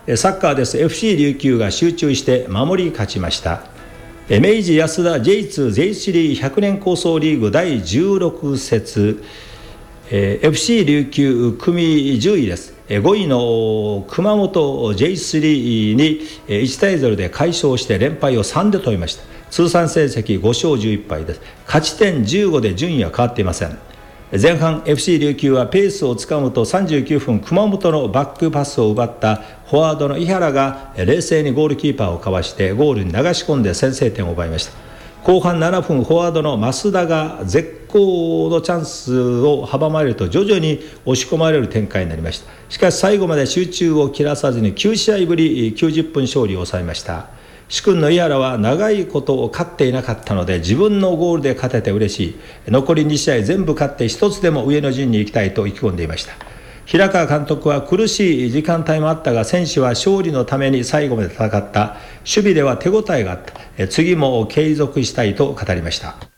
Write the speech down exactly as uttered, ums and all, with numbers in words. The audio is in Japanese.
サッカーです。 エフシー 琉球が集中して守り勝ちました。明治安田 ジェイツー ジェイスリーひゃくねん構想リーグだいじゅうろく節、エフシー 琉球組じゅういです。ごいの熊本 ジェイスリー にいちたいゼロで快勝して連敗をさんで止めました。通算成績ごしょうじゅういっぱいです。勝ち点じゅうごで順位は変わっていません。前半 エフシー 琉球はペースをつかむとさんじゅうきゅうふん、熊本のバックパスを奪ったフォワードの井原が冷静にゴールキーパーをかわしてゴールに流し込んで先制点を奪いました。後半ななふん、フォワードの増田が絶好のチャンスを阻まれると徐々に押し込まれる展開になりました。しかし最後まで集中を切らさずにきゅうしあいぶりきゅうじゅっぷん勝利を収めました。主君の井原は長いことを勝っていなかったので自分のゴールで勝てて嬉しい、残りにしあい全部勝って一つでも上の順に行きたいと意気込んでいました。平川監督は苦しい時間帯もあったが選手は勝利のために最後まで戦った、守備では手応えがあった、次も継続したいと語りました。